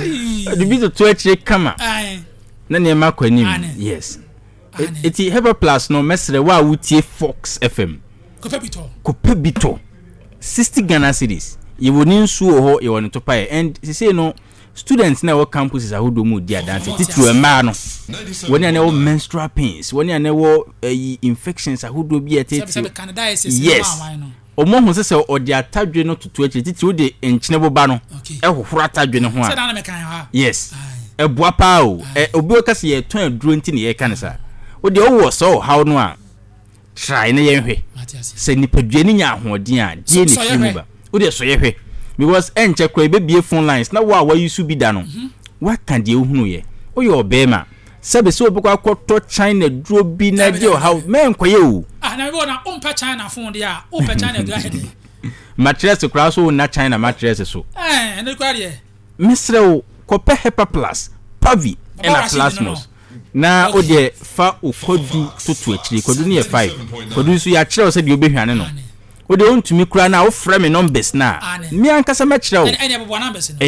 The bit of 2 kama. Na ne ma kwanim. Yes. Eti Hepa Plus no mesre wa wutie Fox FM. Kopebito. 60 Ghana cedis. You will need so ho you want to pay and say no students na our campuses are who do mu dia dance titru e ma no when you know menstrual pains when you know infections are who do be yes omo hu se o dia tadwe no tutu achi titru de enchinebo ba no e hohora tadwe ne ho a yes e boa pa o obi o kase ye ton aduro nti ne ye kan sa o de o wo so how no a try na ye hwe se nipadue ni nya ahoden a die ne fimu ba o de so ye hwe because enche kwa be phone lines na wa use bi da no what can de ohunu ye o ye obema sebe se obekwa akoto China duro bi na de o how men koye o na me na umpa China phone de a umpa China do ahede mattress kra so na China mattress so ne kwa de misre o kope Hepa Plus pavi ena plasmos na o de fa okodu tutu akiri kodu ne 5 kodu so ya kire o se de obehwane no o de ontumi kura na o frɛ me numbers na me ankasa ma kire o ene bobo numbers no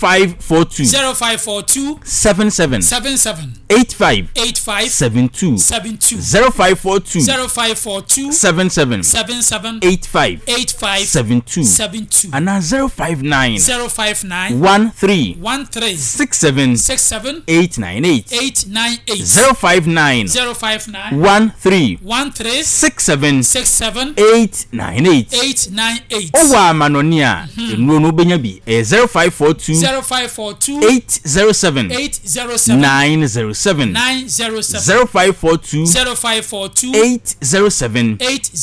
0542 77 85 72 0542 77 85 72 ana 059 13 67 898 059 13 67 898 Owa manonia enu no benya bi 0542 807 907 0542 807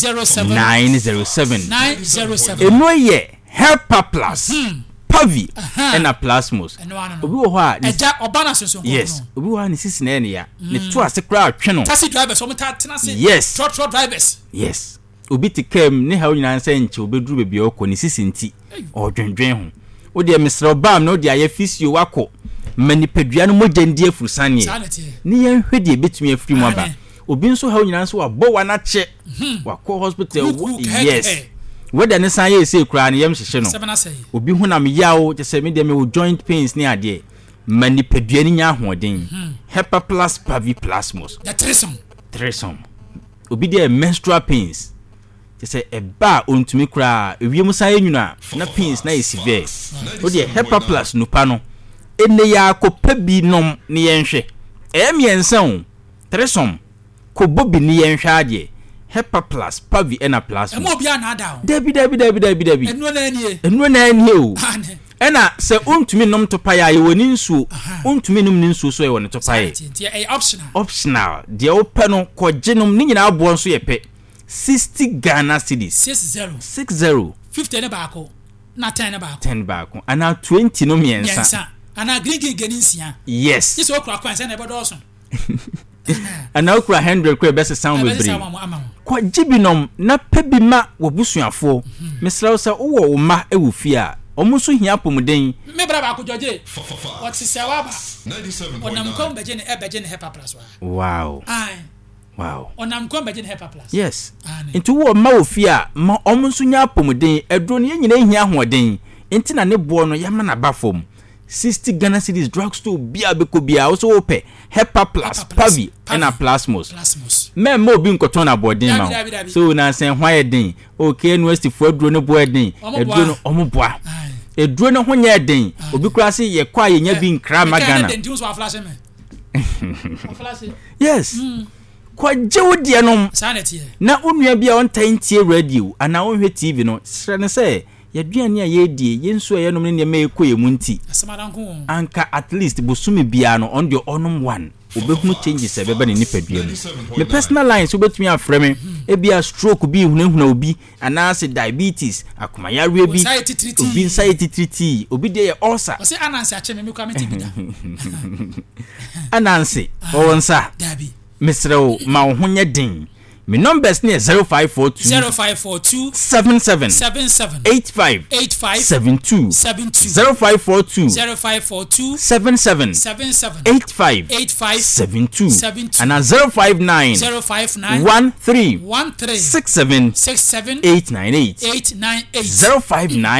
907 enu ye Hepa Plus pavi ena plasmos obi wo ho a eja obana sonson yes obi wo ha ni sisi na ene ya ne to ase kra atwe no taxi drivers o mta tena se yes truck drivers yes obi tikem ne ha nyina nsa nche obeduru bebi okọ ni sisi nti odwendwen ho o de misro bam no de aye fisio wako manipadua no mogyendi afurusane ni yen hwede betumi afiri mu aba obi nso ha nyina nso wabọ wana che wako hospital yes weda ne san ye se kura ne yem hyehye no obi hu na me yawo je se me de me joint pains ni ade manipadua ni nya ahoden Hepa Plus pavi plasmos the threesome obi de menstrual pains je say eba ontumi kura ewiem san enwuna na pains na severe o de Hepa Plus nupa no ene ya kopa bi nom ne yenhwe miensa o threesome ko bobi ne yenhwe ade Hepa Plus pavi ena plasma mo bia na ada o dabi enu na anie o ena se ontumi nom to pa ya woni nsuo ontumi nom ne nsuo so ye woni to pa ye optional de opa no ko ginom ni nyina abo nso ye pe 60 Ghana cedis 60 50 ne baako na 10 baako ana 20 no miensa ana green nsia yes this okra kwanse na ebodo so ana okra 100 kwa best sound we bring kwa gibinom na pebi ma wobusuafo mesra so wo ma ewufia omuso hia pomuden me bra ba ko joje what is sewaba onam kom beje ne Hepa Plus wow onam kom beje ne Hepa Plus yes into wo ma ofia ma omuso nya pomuden edro ne nyina hia hoden enti na ne bo no ya ma na bafom 60 Ghana cedis drugstore bia beko bia also ope Hepa Plus pavi ena plasmos me mo bi nkoton na boarding ma so na sen hwaye den okay university for edro no bo eden edro no omoboa edro no ho nya den obi kura se ye kwa ye nya bi nkra magana yes kwa jewde no na onua bia on tantie radio ana onhwe tv no sre ne se yaduane a yedie yensu a yenom ne me ekoye munti anka at least bosumi bia no on the onum one obehunu changes e beba ne nipadua mu me personal lines obetumi afrɛ me e bia stroke bi hunahuna obi anase diabetes akoma yare bi obi anxiety triti obi de ulcer o se anansi ache me kwa meti bida anansi o wonsa mesrew ma wo honya din my numbers near 0542 77 85 72 0542 77 85 72 and 059 13 67 898 059